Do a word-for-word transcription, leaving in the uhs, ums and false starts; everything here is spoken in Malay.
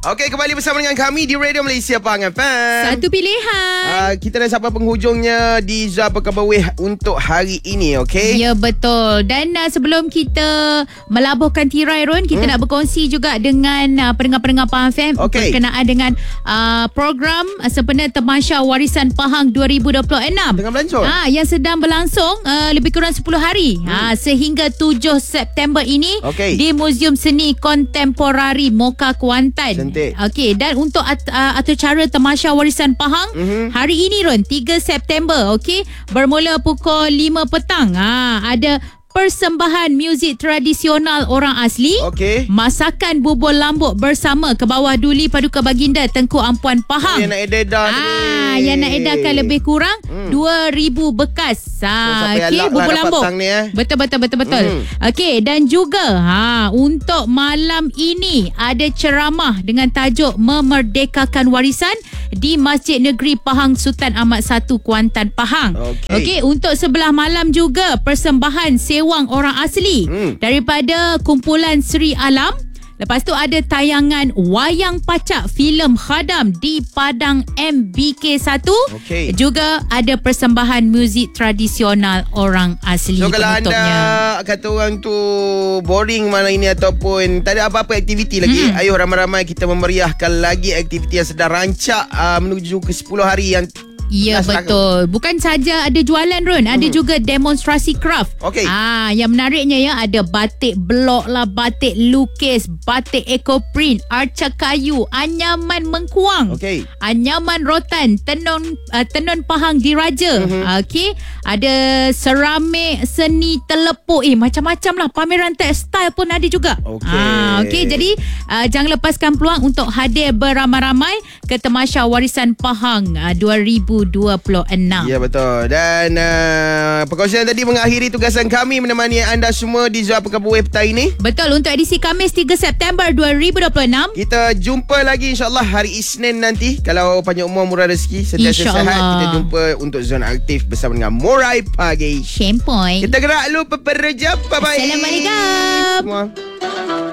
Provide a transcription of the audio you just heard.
Okey, kembali bersama dengan kami di Radio Malaysia Pahang F M. Satu pilihan. Uh, kita dah sampai penghujungnya di Zah Pekabawih untuk hari ini, okey? Ya, betul. Dan uh, sebelum kita melabuhkan tirai, Ron, kita hmm. nak berkongsi juga dengan uh, pendengar-pendengar Pahang F M okay. berkenaan dengan uh, program uh, sempena Tamasya Warisan Pahang dua ribu dua puluh enam. Tengah berlangsung. Ha, yang sedang berlangsung uh, lebih kurang sepuluh hari. Hmm. Ha, sehingga tujuh September ini okay. di Muzium Seni Kontemporari Moka Kuantan. Cantik. Okey, dan untuk at, uh, acara Tamasya Warisan Pahang mm-hmm. hari ini, Ron, tiga September, okey, bermula pukul lima petang. Ha, ada persembahan muzik tradisional orang asli, okay. masakan bubur lambuk bersama ke bawah Duli Paduka Baginda Tengku Ampuan Pahang. Yang nak edar ah, Yang nak edarkan lebih kurang hmm. dua ribu bekas. Ha, so, okey, bubur lah lambuk. Ni, eh. Betul betul betul betul. Hmm. Okey, dan juga ha untuk malam ini ada ceramah dengan tajuk Memerdekakan Warisan di Masjid Negeri Pahang Sultan Ahmad satu Kuantan Pahang. Okey, okay, untuk sebelah malam juga persembahan sewang orang asli hmm. daripada kumpulan Sri Alam. Lepas tu ada tayangan wayang pacak filem Khadam di Padang M B K satu. Okay. Juga ada persembahan muzik tradisional orang asli. So kalau anda kata orang tu boring malam ini ataupun tak ada apa-apa aktiviti lagi, hmm. ayuh ramai-ramai kita memeriahkan lagi aktiviti yang sedang rancak uh, menuju ke sepuluh hari yang ya, betul. Bukan saja ada jualan, Ron. Ada hmm. juga demonstrasi craft. Okey. Ah, yang menariknya ya, ada batik blok lah, batik lukis, batik ekoprint, arca kayu, anyaman mengkuang. Okey. Anyaman rotan, tenun uh, tenun Pahang diraja. Mm-hmm. Okey. Ada seramik, seni telepuk. Eh, macam-macam lah. Pameran tekstil pun ada juga. Okey. Ah, okey. Jadi, uh, jangan lepaskan peluang untuk hadir beramai-ramai ke Tamasya Warisan Pahang uh, dua ribu dua puluh enam. Ya, betul. Dan uh, perkongsian tadi mengakhiri tugasan kami menemani anda semua di Zah Pekabawih petang ini. Betul, untuk edisi Khamis tiga September dua ribu dua puluh enam. Kita jumpa lagi insyaAllah hari Isnin nanti. Kalau panjang umur, murah rezeki, sentiasa sehat. Kita jumpa untuk Zona Aktif bersama dengan Murai Pagi. Shame point. Kita gerak lu peperja. Bye-bye. Assalamualaikum. Semua.